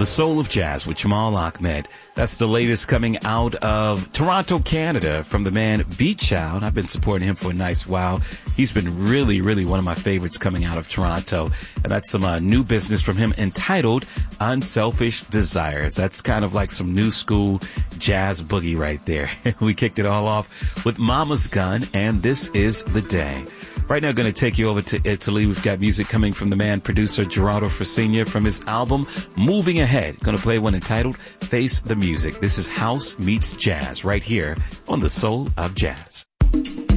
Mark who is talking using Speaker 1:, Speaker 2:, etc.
Speaker 1: The Soul of Jazz with Jamal Ahmed. That's the latest coming out of Toronto, Canada from the man Beat Child. I've been supporting him for a nice while. He's been really, really one of my favorites coming out of Toronto. And that's some new business from him entitled Unselfish Desires. That's kind of like some new school jazz boogie right there. We kicked it all off with Mama's Gun and This Is the Day. Right now, going to take you over to Italy. We've got music coming from the man, producer Gerardo Fresina from his album Moving Ahead. Going to play one entitled Face the Music. This is House Meets Jazz right here on The Soul of Jazz.